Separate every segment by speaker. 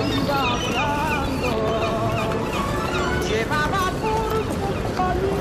Speaker 1: iba volando, llevaba por su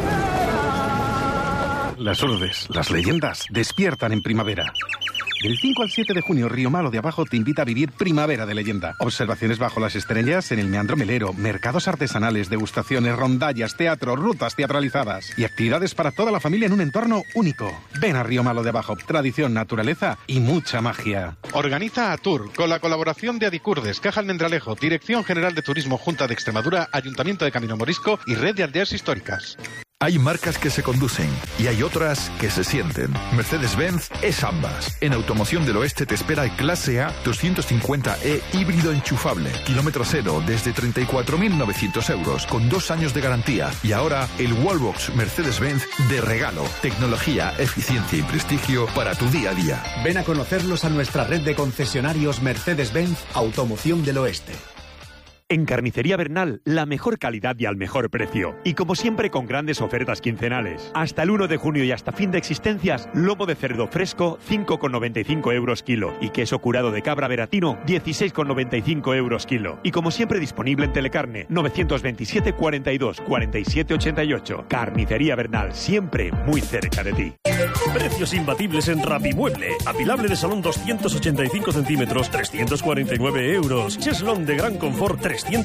Speaker 1: compañera.
Speaker 2: Las Urdes, las leyendas, despiertan en primavera. Del 5 al 7 de junio, Río Malo de Abajo te invita a vivir Primavera de Leyenda. Observaciones bajo las estrellas en el Meandro Melero, mercados artesanales, degustaciones, rondallas, teatro, rutas teatralizadas y actividades para toda la familia en un entorno único. Ven a Río Malo de Abajo, tradición, naturaleza y mucha magia.
Speaker 3: Organiza Atur, con la colaboración de Adicurdes, Caja Almendralejo, Dirección General de Turismo, Junta de Extremadura, Ayuntamiento de Camino Morisco y Red de Aldeas Históricas.
Speaker 4: Hay marcas que se conducen y hay otras que se sienten. Mercedes-Benz es ambas. En Automoción del Oeste te espera el Clase A 250e híbrido enchufable. Kilómetro cero desde 34.900 euros con 2 años de garantía. Y ahora el Wallbox Mercedes-Benz de regalo. Tecnología, eficiencia y prestigio para tu día a día.
Speaker 5: Ven a conocerlos a nuestra red de concesionarios Mercedes-Benz Automoción del Oeste.
Speaker 6: En Carnicería Bernal, la mejor calidad y al mejor precio. Y como siempre, con grandes ofertas quincenales. Hasta el 1 de junio y hasta fin de existencias, lomo de cerdo fresco, 5,95 euros kilo. Y queso curado de cabra veratino, 16,95 euros kilo. Y como siempre, disponible en Telecarne, 927 42 47 88. Carnicería Bernal, siempre muy cerca de ti.
Speaker 7: Precios imbatibles en Rapimueble. Apilable de salón 285 centímetros, 349 euros. Cheslón de gran confort,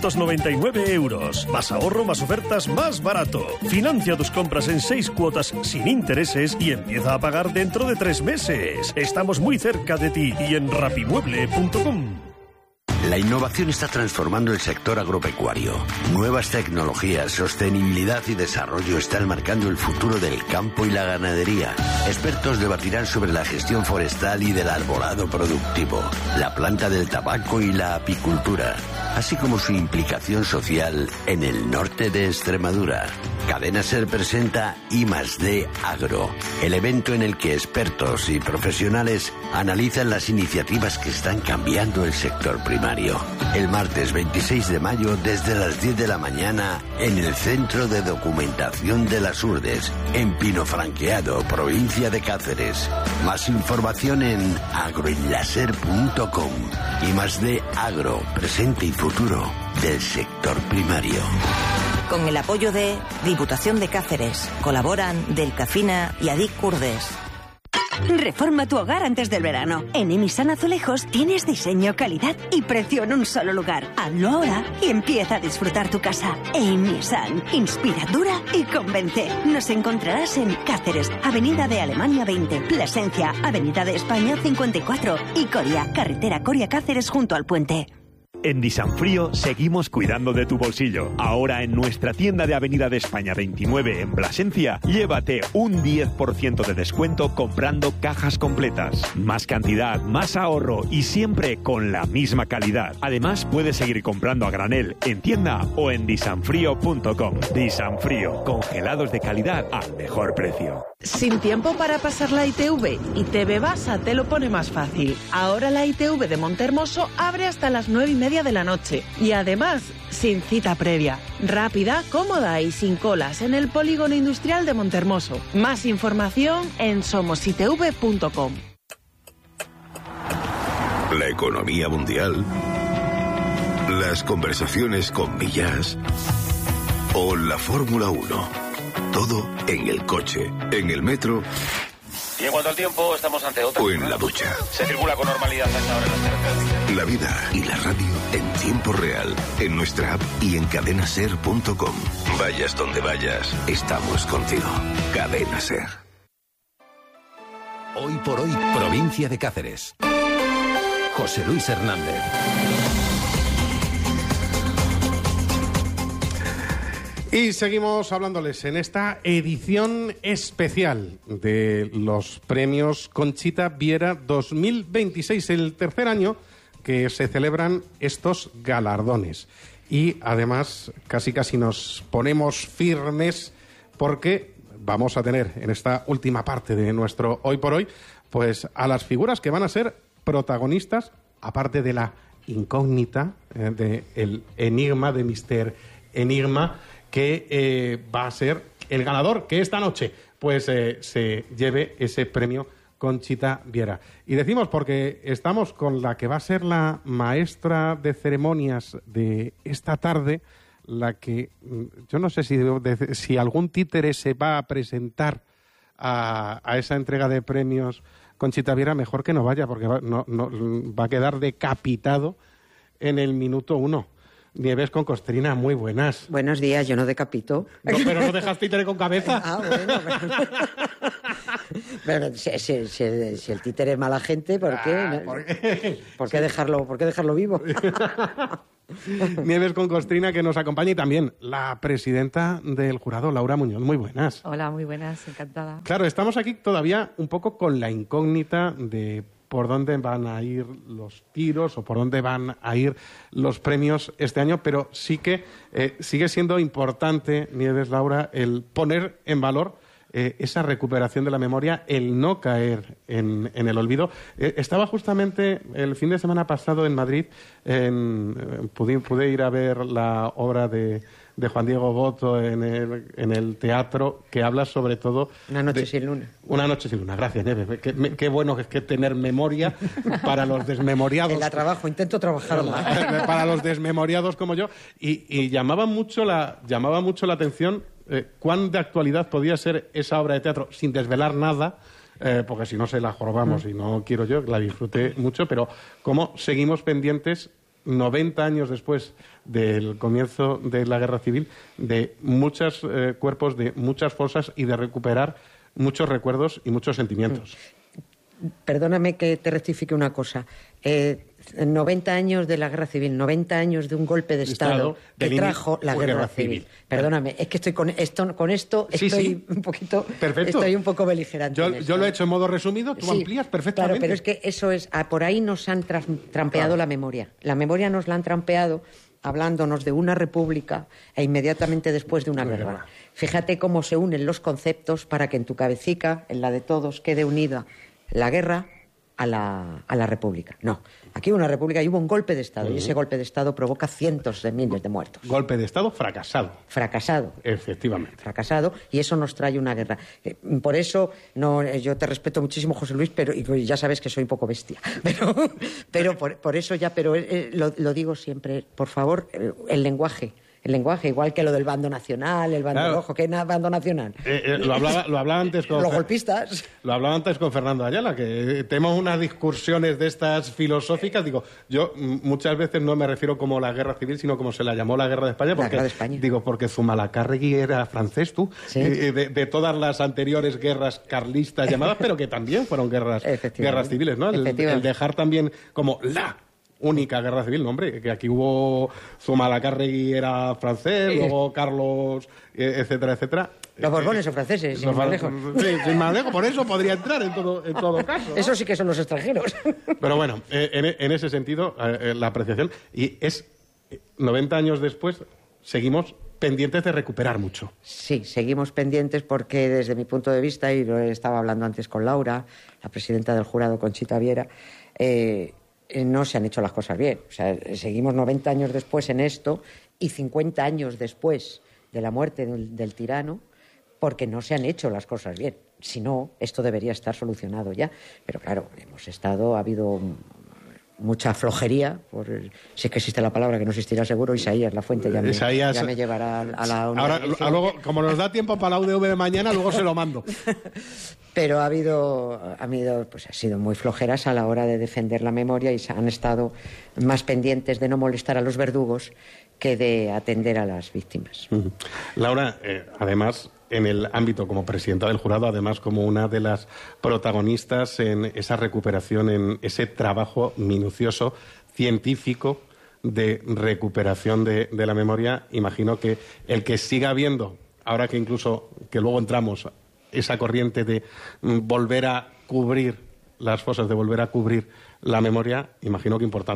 Speaker 7: 399 euros. Más ahorro, más ofertas, más barato. Financia tus compras en 6 cuotas sin intereses y empieza a pagar dentro de 3 meses. Estamos muy cerca de ti y en rapimueble.com.
Speaker 8: La innovación está transformando el sector agropecuario. Nuevas tecnologías, sostenibilidad y desarrollo están marcando el futuro del campo y la ganadería. Expertos debatirán sobre la gestión forestal y del arbolado productivo, la planta del tabaco y la apicultura, así como su implicación social en el norte de Extremadura. Cadena Ser presenta I+D Agro, el evento en el que expertos y profesionales analizan las iniciativas que están cambiando el sector primario. El martes 26 de mayo desde las 10 de la mañana en el Centro de Documentación de las Urdes, en Pinofranqueado, provincia de Cáceres. Más información en agroenlaser.com. I+D Agro, presente y futuro del sector primario.
Speaker 9: Con el apoyo de Diputación de Cáceres, colaboran Delcafina y Adicurdes.
Speaker 10: Reforma tu hogar antes del verano. En Emisan Azulejos tienes diseño, calidad y precio en un solo lugar. Hazlo ahora y empieza a disfrutar tu casa. Emisan, inspira, dura y convence. Nos encontrarás en Cáceres, Avenida de Alemania 20, Plasencia, Avenida de España 54 y Coria, carretera Coria-Cáceres junto al puente.
Speaker 6: En Disanfrío seguimos cuidando de tu bolsillo. Ahora en nuestra tienda de Avenida de España 29 en Plasencia, llévate un 10% de descuento comprando cajas completas. Más cantidad, más ahorro y siempre con la misma calidad. Además, puedes seguir comprando a granel en tienda o en disanfrío.com. Disanfrío, congelados de calidad al mejor precio.
Speaker 11: ¿Sin tiempo para pasar la ITV? ITV Basa te lo pone más fácil. Ahora la ITV de Montehermoso abre hasta las 9:30 de la noche. Y además, sin cita previa. Rápida, cómoda y sin colas en el Polígono Industrial de Montehermoso. Más información en somositv.com.
Speaker 12: La economía mundial, las conversaciones con Millás o la Fórmula 1. Todo en el coche, en el metro.
Speaker 13: Y en cuanto al tiempo, estamos ante otra.
Speaker 12: O en la ducha.
Speaker 13: Se circula con normalidad hasta ahora en las carreteras.
Speaker 12: La vida y la radio en tiempo real, en nuestra app y en cadenaser.com. Vayas donde vayas, estamos contigo. Cadena Ser.
Speaker 14: Hoy por hoy, provincia de Cáceres. José Luis Hernández.
Speaker 15: Y seguimos hablándoles en esta edición especial de los premios Conchita Viera 2026, el tercer año que se celebran estos galardones. Y además casi nos ponemos firmes porque vamos a tener en esta última parte de nuestro Hoy por Hoy pues a las figuras que van a ser protagonistas, aparte de la incógnita, del enigma de Mr. Enigma, que va a ser el ganador que esta noche pues se lleve ese premio Conchita Viera. Y decimos porque estamos con la que va a ser la maestra de ceremonias de esta tarde, la que yo no sé si algún títere se va a presentar a esa entrega de premios. Conchita Viera, mejor que no vaya, porque va a quedar decapitado en el minuto 1. Nieves con Costrina, muy buenas.
Speaker 16: Buenos días, yo no decapito.
Speaker 15: No, pero no dejas títere con cabeza.
Speaker 16: Bueno. Pero si el títere es mala gente, ¿por qué? ¿Por qué dejarlo vivo?
Speaker 15: Nieves con Costrina, que nos acompaña, y también la presidenta del jurado, Laura Muñoz. Muy buenas.
Speaker 17: Hola, muy buenas, encantada.
Speaker 15: Claro, estamos aquí todavía un poco con la incógnita de por dónde van a ir los tiros o por dónde van a ir los premios este año, pero sí que sigue siendo importante, Nieves, Laura, el poner en valor esa recuperación de la memoria, el no caer en el olvido. Estaba justamente el fin de semana pasado en Madrid, pude ir a ver la obra de Juan Diego Boto en el teatro, que habla sobre todo...
Speaker 16: Una noche sin luna.
Speaker 15: Una noche sin luna, gracias, Nieves. Qué bueno es que tener memoria para los desmemoriados.
Speaker 16: En la trabajo, intento trabajarla.
Speaker 15: Para los desmemoriados como yo. Y llamaba mucho la atención cuán de actualidad podía ser esa obra de teatro, sin desvelar nada, porque si no se la jorobamos y no quiero yo, la disfruté mucho, pero cómo seguimos pendientes 90 años después del comienzo de la Guerra Civil, de muchos cuerpos, de muchas fosas y de recuperar muchos recuerdos y muchos sentimientos.
Speaker 16: Perdóname que te rectifique una cosa. 90 años de la Guerra Civil, 90 años de un golpe de Estado que trajo la Guerra Civil. Perdóname, es que estoy con esto estoy un poquito...
Speaker 15: Perfecto.
Speaker 16: Estoy un poco beligerante.
Speaker 15: Yo lo he hecho en modo resumido, tú amplías perfectamente.
Speaker 16: Claro, pero es que eso es... por ahí nos han trampeado la memoria. La memoria nos la han trampeado hablándonos de una república e inmediatamente después de una guerra. Fíjate cómo se unen los conceptos para que en tu cabecica, en la de todos, quede unida la guerra a la república. No, aquí hubo una república y hubo un golpe de Estado, y ese golpe de Estado provoca cientos de miles de muertos.
Speaker 15: Golpe de Estado fracasado.
Speaker 16: Fracasado.
Speaker 15: Efectivamente.
Speaker 16: Fracasado, y eso nos trae una guerra. Por eso, yo te respeto muchísimo, José Luis, pero y ya sabes que soy un poco bestia. Pero por eso ya, lo digo siempre, por favor, el lenguaje. El lenguaje, igual que lo del bando nacional, el bando rojo. ¿Qué bando nacional?
Speaker 15: Lo hablaba antes con...
Speaker 16: Los golpistas.
Speaker 15: Lo hablaba antes con Fernando Ayala, que tenemos unas discusiones de estas filosóficas. Digo, yo muchas veces no me refiero como la guerra civil, sino como se la llamó la guerra de España. Porque,
Speaker 16: la guerra de España.
Speaker 15: Digo, porque Zumalacárregui era francés, tú.
Speaker 16: Sí.
Speaker 15: De todas las anteriores guerras carlistas llamadas, pero que también fueron guerras civiles, ¿no? El dejar también como la única guerra civil, no, hombre, que aquí hubo Zumalacárregui era francés, luego Carlos, etcétera, etcétera.
Speaker 16: Los Borbones son franceses, sin más lejos.
Speaker 15: Sí, sin más lejos, por eso podría entrar en todo caso, ¿no?
Speaker 16: Eso sí que son los extranjeros.
Speaker 15: Pero bueno, en ese sentido, la apreciación, y es 90 años después, seguimos pendientes de recuperar mucho.
Speaker 16: Sí, seguimos pendientes porque desde mi punto de vista, y lo estaba hablando antes con Laura, la presidenta del jurado, Conchita Viera, no se han hecho las cosas bien. O sea, seguimos 90 años después en esto y 50 años después de la muerte del tirano porque no se han hecho las cosas bien. Si no, esto debería estar solucionado ya. Pero claro, ha habido mucha flojería, si es que existe la palabra, que no existirá seguro. Isaías, la fuente, ya me llevará a la...
Speaker 15: Ahora, luego, como nos da tiempo para la UDV de mañana, luego se lo mando.
Speaker 16: Pero ha sido muy flojeras a la hora de defender la memoria y han estado más pendientes de no molestar a los verdugos que de atender a las víctimas.
Speaker 15: Laura, además, en el ámbito como presidenta del jurado, además como una de las protagonistas en esa recuperación, en ese trabajo minucioso, científico, de recuperación de la memoria, imagino que el que siga habiendo, ahora que incluso, que luego entramos, esa corriente de volver a cubrir las fosas, de volver a cubrir la memoria, imagino que importante.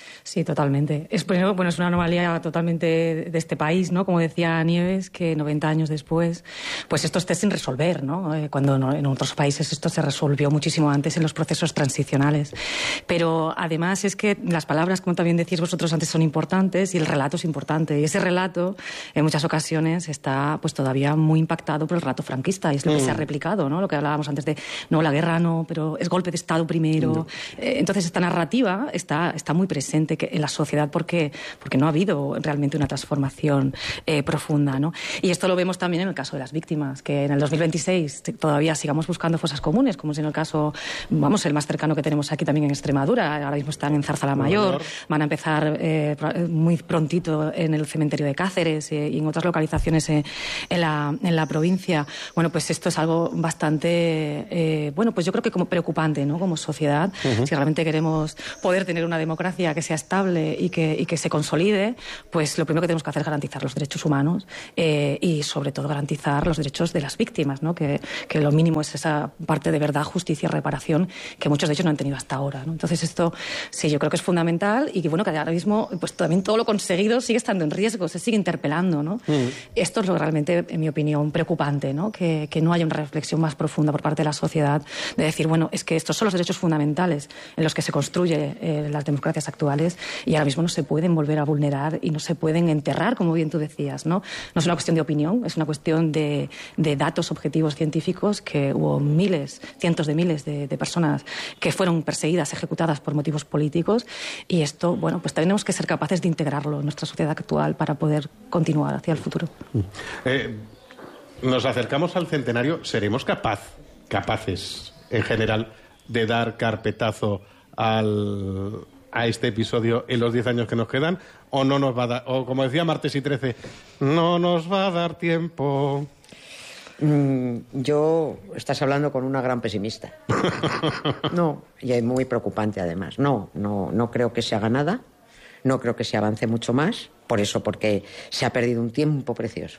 Speaker 17: Sí, totalmente. Es una anomalía totalmente de este país, ¿no? Como decía Nieves, que 90 años después, pues esto esté sin resolver, ¿no? Cuando en otros países esto se resolvió muchísimo antes en los procesos transicionales. Pero además es que las palabras, como también decís vosotros antes, son importantes y el relato es importante. Y ese relato, en muchas ocasiones, está pues todavía muy impactado por el relato franquista. Y es lo que se ha replicado, ¿no? Lo que hablábamos antes de, no, la guerra no, pero es golpe de Estado primero. Entonces esta narrativa está muy presente en la sociedad porque no ha habido realmente una transformación profunda, ¿no? Y esto lo vemos también en el caso de las víctimas, que en el 2026 todavía sigamos buscando fosas comunes, como es en el caso, vamos, el más cercano que tenemos aquí también en Extremadura. Ahora mismo están en Zarzalamayor, van a empezar muy prontito en el cementerio de Cáceres y en otras localizaciones en la provincia. Bueno, pues esto es algo bastante, pues yo creo que como preocupante, ¿no? Como sociedad, si realmente queremos poder tener una democracia que sea estable y que se consolide, pues lo primero que tenemos que hacer es garantizar los derechos humanos y sobre todo garantizar los derechos de las víctimas, ¿no? Que lo mínimo es esa parte de verdad, justicia y reparación que muchos de ellos no han tenido hasta ahora, ¿no? Entonces esto sí, yo creo que es fundamental y que bueno, que ahora mismo pues también todo lo conseguido sigue estando en riesgo, se sigue interpelando, ¿no? Esto es lo realmente, en mi opinión, preocupante, ¿no? Que no haya una reflexión más profunda por parte de la sociedad de decir, bueno, es que estos son los derechos fundamentales en los que se construyen las democracias actuales y ahora mismo no se pueden volver a vulnerar y no se pueden enterrar, como bien tú decías, ¿no? No es una cuestión de opinión, es una cuestión de datos objetivos científicos, que hubo cientos de miles de personas que fueron perseguidas, ejecutadas por motivos políticos y esto, bueno, pues tenemos que ser capaces de integrarlo en nuestra sociedad actual para poder continuar hacia el futuro.
Speaker 15: Nos acercamos al centenario, ¿seremos capaces en general de dar carpetazo a este episodio en los 10 años que nos quedan? ¿O no nos va a dar, o como decía Martes y 13, no nos va a dar tiempo?
Speaker 16: Estás hablando con una gran pesimista. No, y es muy preocupante además. No creo que se haga nada, no creo que se avance mucho más. Por eso, porque se ha perdido un tiempo precioso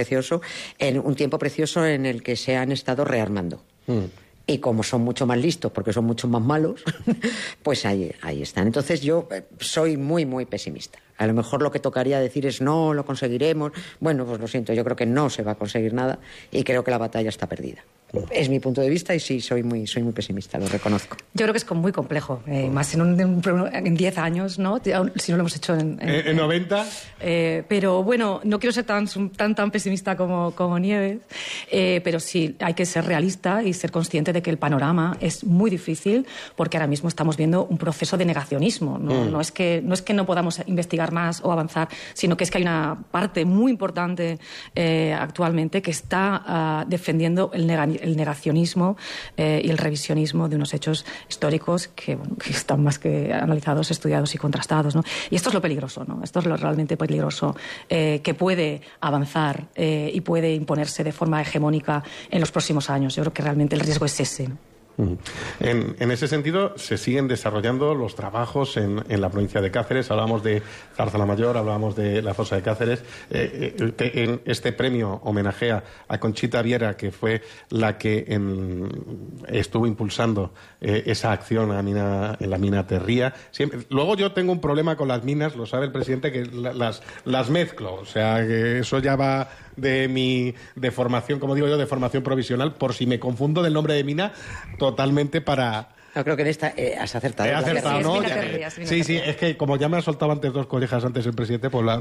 Speaker 16: en el que se han estado rearmando. Y como son mucho más listos, porque son mucho más malos, pues ahí están. Entonces yo soy muy, muy pesimista. A lo mejor lo que tocaría decir es no, lo conseguiremos. Bueno, pues lo siento, yo creo que no se va a conseguir nada y creo que la batalla está perdida. Es mi punto de vista y sí, soy muy pesimista, lo reconozco.
Speaker 17: Yo creo que es muy complejo, más en 10 años, ¿no? Si no lo hemos hecho en
Speaker 15: 90.
Speaker 17: Pero bueno, no quiero ser tan pesimista como Nieves, pero sí hay que ser realista y ser consciente de que el panorama es muy difícil porque ahora mismo estamos viendo un proceso de negacionismo. No es que no podamos investigar más o avanzar, sino que es que hay una parte muy importante actualmente que está defendiendo el negacionismo y el revisionismo de unos hechos históricos que están más que analizados, estudiados y contrastados, ¿no? Y esto es lo peligroso, ¿no? Esto es lo realmente peligroso que puede avanzar y puede imponerse de forma hegemónica en los próximos años. Yo creo que realmente el riesgo es ese, ¿no?
Speaker 15: En ese sentido, se siguen desarrollando los trabajos en la provincia de Cáceres. Hablábamos de Zarzalamayor, hablábamos de la fosa de Cáceres. En este premio homenajea a Conchita Viera, que fue la que estuvo impulsando esa acción en la mina Terría. Luego yo tengo un problema con las minas, lo sabe el presidente, que las mezclo. O sea, que eso ya va de mi formación, como digo yo, de formación provisional, por si me confundo del nombre de mina, totalmente para...
Speaker 16: No, creo que en esta has acertado.
Speaker 15: He acertado, ¿no? Sí, es que como ya me ha soltado antes dos colegas antes el presidente, pues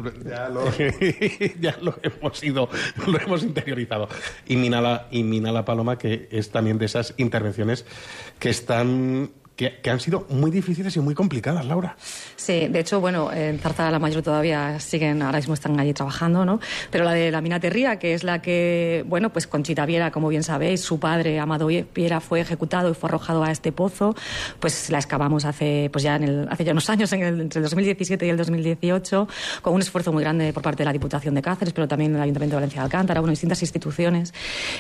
Speaker 15: ya lo hemos interiorizado. Y Mina la Paloma, que es también de esas intervenciones que han sido muy difíciles y muy complicadas, Laura.
Speaker 17: Sí, de hecho, bueno, en Zarzalamayor todavía ahora mismo están allí trabajando, ¿no? Pero la de la mina Terría, que es la que, bueno, pues Conchita Viera, como bien sabéis, su padre, Amado Viera, fue ejecutado y fue arrojado a este pozo, pues la excavamos hace ya unos años, entre el 2017 y el 2018, con un esfuerzo muy grande por parte de la Diputación de Cáceres, pero también del Ayuntamiento de Valencia de Alcántara, distintas instituciones.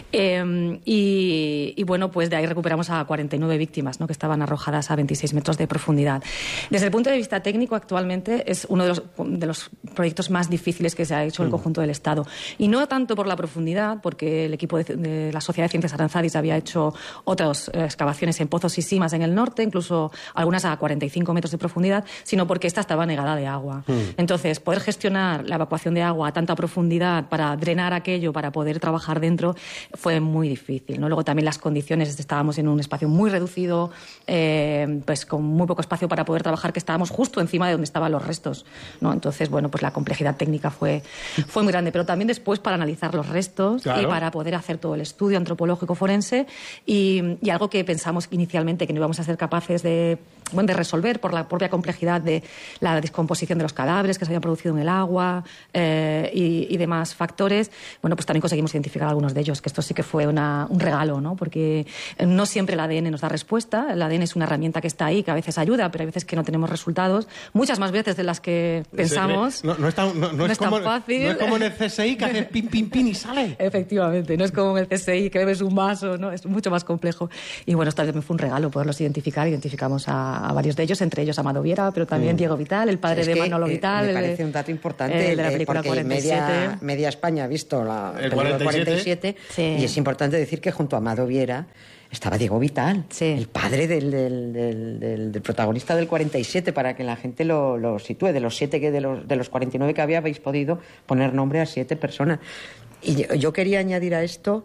Speaker 17: Y bueno, pues de ahí recuperamos a 49 víctimas, ¿no? Que estaban arrojadas a 26 metros de profundidad. Desde el punto de vista técnico, técnico actualmente es uno de los proyectos más difíciles que se ha hecho en el conjunto del Estado. Y no tanto por la profundidad, porque el equipo de la Sociedad de Ciencias Aranzadis había hecho otras excavaciones en pozos y simas en el norte, incluso algunas a 45 metros de profundidad, sino porque esta estaba negada de agua. Entonces, poder gestionar la evacuación de agua a tanta profundidad para drenar aquello, para poder trabajar dentro, fue muy difícil, ¿no? Luego también las condiciones, estábamos en un espacio muy reducido, pues con muy poco espacio para poder trabajar, que estábamos justo encima de donde estaban los restos, ¿no? Entonces, bueno, pues la complejidad técnica fue muy grande, pero también después para analizar los restos y para poder hacer todo el estudio antropológico forense y algo que pensamos inicialmente que no íbamos a ser capaces de resolver por la propia complejidad de la descomposición de los cadáveres que se habían producido en el agua y demás factores. Bueno, pues también conseguimos identificar algunos de ellos, que esto sí que fue un regalo, ¿no? Porque no siempre el ADN nos da respuesta. El ADN es una herramienta que está ahí, que a veces ayuda, pero hay veces que no tenemos resultados. Muchas más veces de las que pensamos.
Speaker 15: No es tan fácil. No es como en el CSI que haces pin, pin, pin y sale.
Speaker 17: Efectivamente, no es como en el CSI que bebes un vaso, ¿no? Es mucho más complejo. Y bueno, esto también fue un regalo poderlos identificar. Identificamos a varios de ellos, entre ellos Amado Viera, pero también Diego Vital, el padre de Manolo Vital.
Speaker 16: Me parece un dato importante,
Speaker 17: de la película
Speaker 16: porque
Speaker 17: 47.
Speaker 16: Media España ha visto la
Speaker 15: el
Speaker 16: película
Speaker 15: 47
Speaker 16: y es importante decir que junto a Amado Viera estaba Diego Vital, el padre del protagonista del 47, para que la gente lo sitúe. De los 49 que habéis podido poner nombre a 7 personas. Y yo quería añadir a esto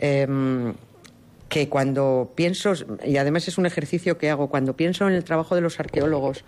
Speaker 16: que cuando pienso, y además es un ejercicio que hago, cuando pienso en el trabajo de los arqueólogos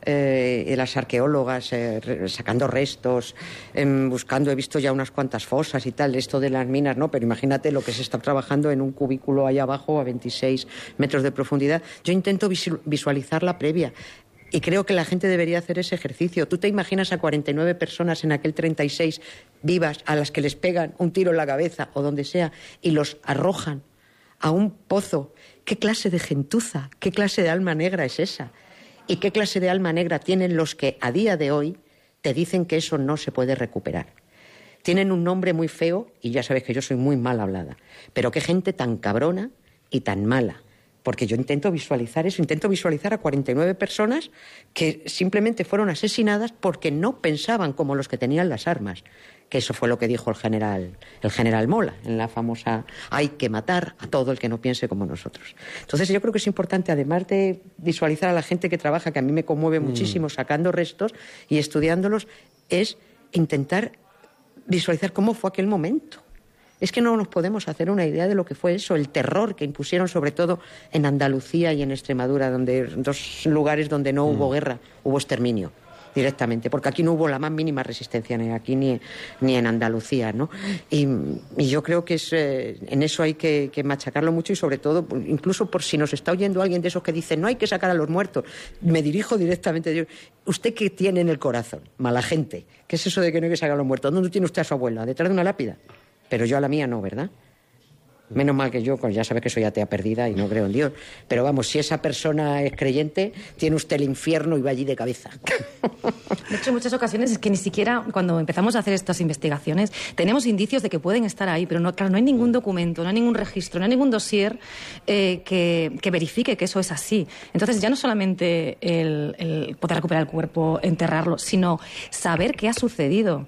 Speaker 16: y las arqueólogas, sacando restos, buscando, he visto ya unas cuantas fosas y tal, esto de las minas, ¿no? Pero imagínate lo que se está trabajando en un cubículo ahí abajo a 26 metros de profundidad. Yo intento visualizar la previa. Y creo que la gente debería hacer ese ejercicio. Tú te imaginas a 49 personas en aquel 36 vivas a las que les pegan un tiro en la cabeza o donde sea y los arrojan a un pozo. ¿Qué clase de gentuza, qué clase de alma negra es esa? ¿Y qué clase de alma negra tienen los que a día de hoy te dicen que eso no se puede recuperar? Tienen un nombre muy feo y ya sabes que yo soy muy mal hablada. Pero qué gente tan cabrona y tan mala. Porque yo intento visualizar eso, intento visualizar a 49 personas que simplemente fueron asesinadas porque no pensaban como los que tenían las armas. Que eso fue lo que dijo el general Mola en la famosa hay que matar a todo el que no piense como nosotros. Entonces yo creo que es importante, además de visualizar a la gente que trabaja, que a mí me conmueve muchísimo sacando restos y estudiándolos, es intentar visualizar cómo fue aquel momento. Es que no nos podemos hacer una idea de lo que fue eso, el terror que impusieron sobre todo en Andalucía y en Extremadura, dos lugares donde no hubo guerra, hubo exterminio directamente, porque aquí no hubo la más mínima resistencia, ni aquí ni en Andalucía, ¿no? Y yo creo que en eso hay que machacarlo mucho y sobre todo, incluso por si nos está oyendo alguien de esos que dice no hay que sacar a los muertos, me dirijo directamente, digo, ¿usted qué tiene en el corazón? Mala gente. ¿Qué es eso de que no hay que sacar a los muertos? ¿Dónde tiene usted a su abuela? ¿Detrás de una lápida? Pero yo a la mía no, ¿verdad? Menos mal que yo, pues ya sabes que soy atea perdida y no creo en Dios. Pero vamos, si esa persona es creyente, tiene usted el infierno y va allí de cabeza.
Speaker 17: De hecho, en muchas ocasiones es que ni siquiera cuando empezamos a hacer estas investigaciones tenemos indicios de que pueden estar ahí, pero no, claro, no hay ningún documento, no hay ningún registro, no hay ningún dossier que verifique que eso es así. Entonces ya no solamente el poder recuperar el cuerpo, enterrarlo, sino saber qué ha sucedido,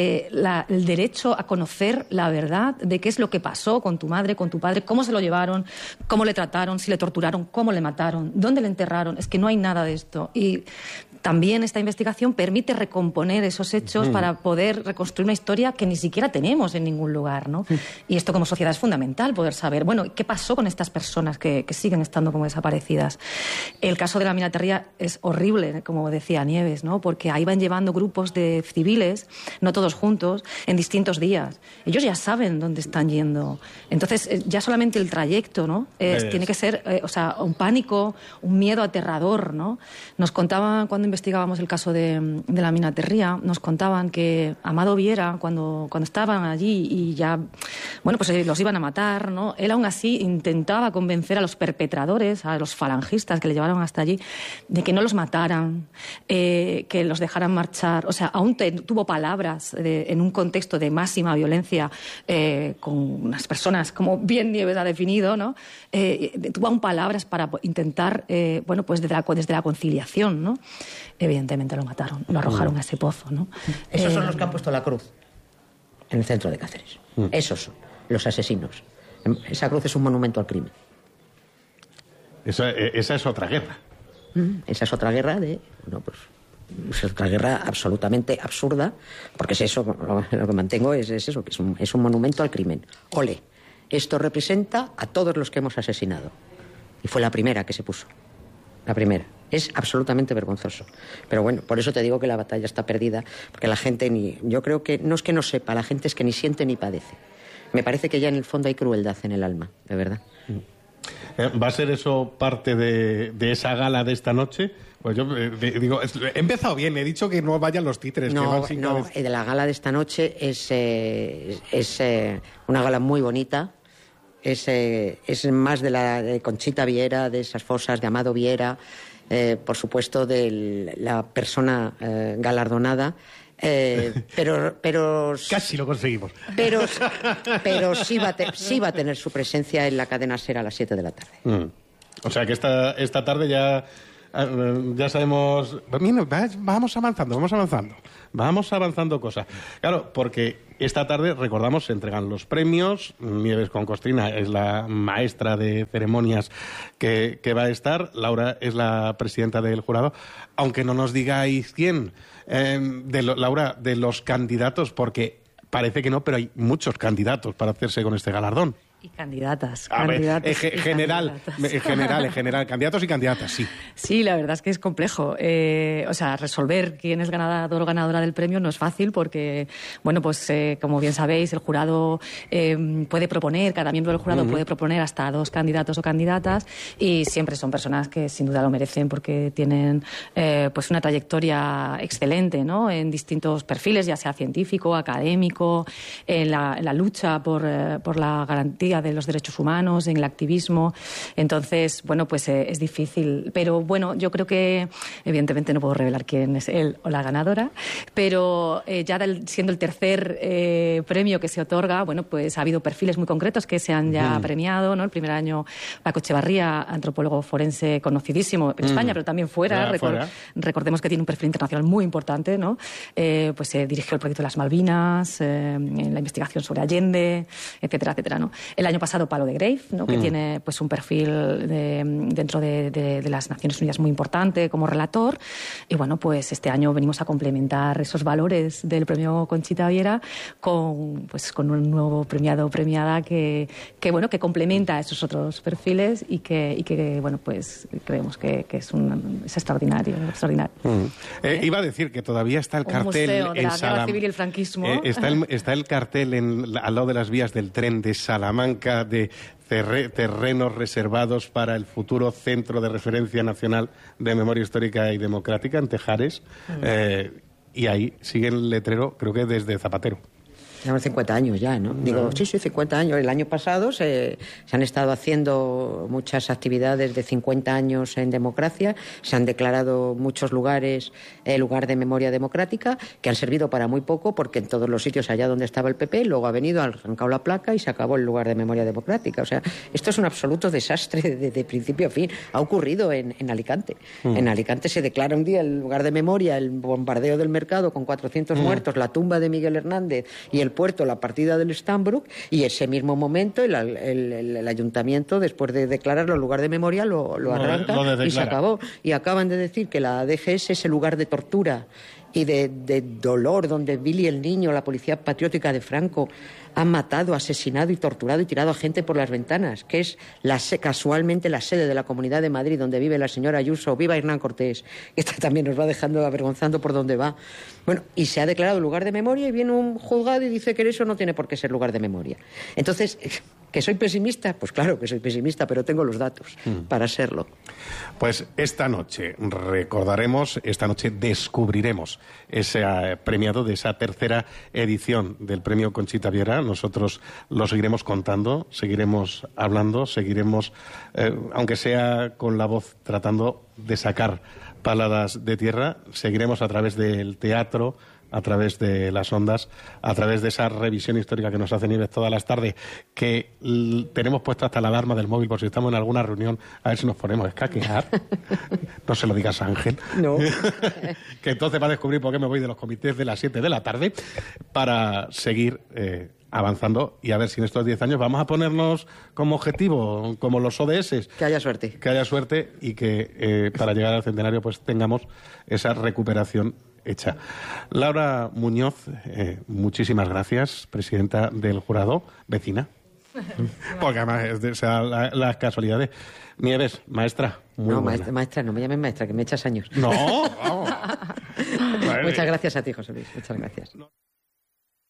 Speaker 17: el derecho a conocer la verdad de qué es lo que pasó con tu madre, con tu padre, cómo se lo llevaron, cómo le trataron, si le torturaron, cómo le mataron, dónde le enterraron. Es que no hay nada de esto. Y también esta investigación permite recomponer esos hechos para poder reconstruir una historia que ni siquiera tenemos en ningún lugar, ¿no? Y esto como sociedad es fundamental, poder saber, bueno, ¿qué pasó con estas personas que siguen estando como desaparecidas? El caso de la mina Terrià es horrible, como decía Nieves, ¿no? Porque ahí van llevando grupos de civiles, no todos juntos, en distintos días. Ellos ya saben dónde están yendo. Entonces, ya solamente el trayecto, ¿no? Tiene que ser, un pánico, un miedo aterrador, ¿no? Nos contaban cuando investigábamos el caso de la mina Terrià, nos contaban que Amado Viera, cuando estaban allí y ya, bueno, pues los iban a matar, ¿no? Él aún así intentaba convencer a los perpetradores, a los falangistas que le llevaron hasta allí, de que no los mataran, que los dejaran marchar. O sea, aún tuvo palabras en un contexto de máxima violencia con unas personas, como bien Nieves ha definido, ¿no? Tuvo aún palabras para intentar, pues desde la conciliación, ¿no? evidentemente lo mataron, lo arrojaron a ese pozo, ¿no?
Speaker 16: Esos son los que han puesto la cruz en el centro de Cáceres. Esos son los asesinos. Esa cruz es un monumento al crimen.
Speaker 15: Esa es otra guerra.
Speaker 16: Esa es otra guerra es otra guerra absolutamente absurda, porque es eso, lo que mantengo es eso, que es un monumento al crimen. Ole, esto representa a todos los que hemos asesinado. Y fue la primera que se puso. La primera. Es absolutamente vergonzoso. Pero bueno, por eso te digo que la batalla está perdida, porque la gente yo creo que no es que no sepa, la gente es que ni siente ni padece. Me parece que ya en el fondo hay crueldad en el alma, de verdad.
Speaker 15: ¿Va a ser eso parte de esa gala de esta noche? Pues yo digo, he empezado bien, he dicho que no vayan los títeres.
Speaker 16: No, de la gala de esta noche es una gala muy bonita. Es más de Conchita Viera, de esas fosas de Amado Viera, por supuesto de la persona galardonada. Pero
Speaker 15: casi lo conseguimos.
Speaker 16: Pero sí va a tener su presencia en la cadena SER a las 7 de la tarde.
Speaker 15: O sea que esta tarde ya sabemos. Mira, vamos avanzando cosas. Claro, porque esta tarde, recordamos, se entregan los premios. Nieves con Costrina es la maestra de ceremonias que va a estar. Laura es la presidenta del jurado. Aunque no nos digáis quién, Laura, de los candidatos, porque parece que no, pero hay muchos candidatos para hacerse con este galardón.
Speaker 17: Y candidatas.
Speaker 15: En general, candidatos y candidatas, sí.
Speaker 17: Sí, la verdad es que es complejo. Resolver quién es ganador o ganadora del premio no es fácil porque, bueno, pues como bien sabéis, el jurado puede proponer, cada miembro del jurado puede proponer hasta 2 candidatos o candidatas y siempre son personas que sin duda lo merecen porque tienen pues una trayectoria excelente, ¿no? En distintos perfiles, ya sea científico, académico, en la lucha por la garantía de los derechos humanos, en el activismo. Entonces, bueno, pues es difícil. Pero bueno, yo creo que evidentemente no puedo revelar quién es él o la ganadora, pero ya siendo el tercer premio que se otorga, bueno, pues ha habido perfiles muy concretos que se han ya premiado, ¿no? El primer año Paco Echevarría, antropólogo forense conocidísimo en España, pero también fuera. Recordemos que tiene un perfil internacional muy importante, ¿no? Pues dirigió el proyecto de las Malvinas, en la investigación sobre Allende, etcétera, etcétera, ¿no? El año pasado Palo de Grave, ¿no? Que tiene pues un perfil dentro de las Naciones Unidas muy importante como relator. Y bueno, pues este año venimos a complementar esos valores del premio Conchita Viera con un nuevo premiado o premiada que complementa esos otros perfiles y que bueno, pues creemos que es extraordinario.
Speaker 15: Iba a decir que todavía está el cartel
Speaker 17: museo de
Speaker 15: en
Speaker 17: la Guerra Civil y el franquismo.
Speaker 15: Está el cartel al lado de las vías del tren de Salamanca de terrenos reservados para el futuro Centro de Referencia Nacional de Memoria Histórica y Democrática en Tejares, y ahí sigue el letrero, creo que desde Zapatero.
Speaker 16: Llevamos 50 años ya, ¿no? Digo, sí, 50 años. El año pasado se han estado haciendo muchas actividades de 50 años en democracia, se han declarado muchos lugares lugar de memoria democrática, que han servido para muy poco, porque en todos los sitios allá donde estaba el PP, luego ha venido, ha arrancado la placa y se acabó el lugar de memoria democrática. O sea, esto es un absoluto desastre de principio a fin. Ha ocurrido en Alicante. En Alicante se declara un día el lugar de memoria, el bombardeo del mercado con 400 muertos, la tumba de Miguel Hernández y el puerto, la partida del Stambrook, y ese mismo momento el ayuntamiento, después de declararlo lugar de memoria, lo arranca y se acabó. Y acaban de decir que la DGS es el lugar de tortura y de dolor donde Billy el Niño, la policía patriótica de Franco, han matado, asesinado y torturado y tirado a gente por las ventanas, que es casualmente la sede de la Comunidad de Madrid donde vive la señora Ayuso. Viva Hernán Cortés. Esta también nos va dejando avergonzando por donde va. Bueno, y se ha declarado lugar de memoria y viene un juzgado y dice que eso no tiene por qué ser lugar de memoria. Entonces, ¿que soy pesimista? Pues claro que soy pesimista, pero tengo los datos para serlo.
Speaker 15: Pues esta noche recordaremos, esta noche descubriremos ese premiado de esa tercera edición del premio Conchita Viera. Nosotros lo seguiremos contando, seguiremos hablando, seguiremos, aunque sea con la voz, tratando de sacar paladas de tierra. Seguiremos a través del teatro, a través de las ondas, a través de esa revisión histórica que nos hace Nieves todas las tardes, que tenemos puesta hasta la alarma del móvil por si estamos en alguna reunión, a ver si nos ponemos a escaquear. No se lo digas a Ángel.
Speaker 16: No.
Speaker 15: Que entonces va a descubrir por qué me voy de los comités de las 7 de la tarde para seguir avanzando y a ver si en estos 10 años vamos a ponernos como objetivo, como los ODS.
Speaker 16: Que haya suerte.
Speaker 15: Que haya suerte y que para llegar al centenario pues tengamos esa recuperación hecha. Laura Muñoz, muchísimas gracias, presidenta del jurado, vecina. Porque además las casualidades. Nieves, maestra. Muy
Speaker 16: no,
Speaker 15: buena.
Speaker 16: maestra, no me llames maestra, que me echas años.
Speaker 15: No,
Speaker 16: Muchas gracias a ti, José Luis. Muchas gracias.